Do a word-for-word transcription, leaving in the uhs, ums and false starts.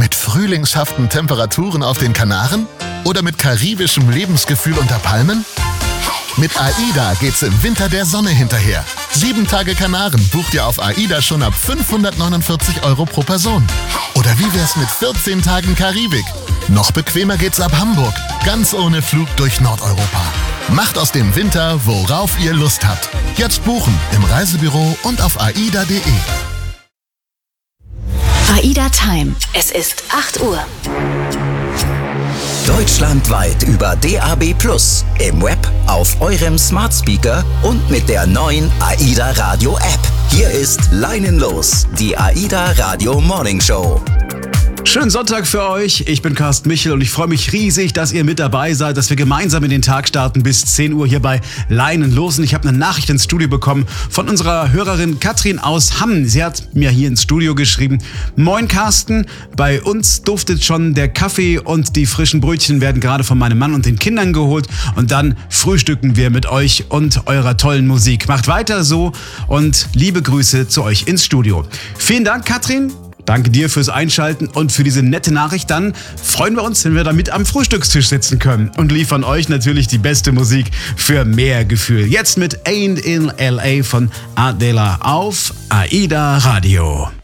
Mit frühlingshaften Temperaturen auf den Kanaren? Oder mit karibischem Lebensgefühl unter Palmen? Mit AIDA geht's im Winter der Sonne hinterher. Sieben Tage Kanaren bucht ihr auf AIDA schon ab fünfhundertneunundvierzig Euro pro Person. Oder wie wär's mit vierzehn Tagen Karibik? Noch bequemer geht's ab Hamburg, ganz ohne Flug durch Nordeuropa. Macht aus dem Winter, worauf ihr Lust habt. Jetzt buchen im Reisebüro und auf aida punkt de. AIDA Time. Es ist acht Uhr. Deutschlandweit über D A B plus, im Web, auf eurem Smart Speaker und mit der neuen AIDA Radio App. Hier ist Leinenlos, die AIDA Radio Morning Show. Schönen Sonntag für euch. Ich bin Carsten Michel und ich freue mich riesig, dass ihr mit dabei seid, dass wir gemeinsam in den Tag starten bis zehn Uhr hier bei Leinenlos. Und ich habe eine Nachricht ins Studio bekommen von unserer Hörerin Katrin aus Hamm. Sie hat mir hier ins Studio geschrieben: Moin Carsten, bei uns duftet schon der Kaffee und die frischen Brötchen werden gerade von meinem Mann und den Kindern geholt und dann frühstücken wir mit euch und eurer tollen Musik. Macht weiter so und liebe Grüße zu euch ins Studio. Vielen Dank, Katrin. Danke dir fürs Einschalten und für diese nette Nachricht. Dann freuen wir uns, wenn wir da mit am Frühstückstisch sitzen können und liefern euch natürlich die beste Musik für mehr Gefühl. Jetzt mit Ain't in L A von Adela auf AIDA Radio.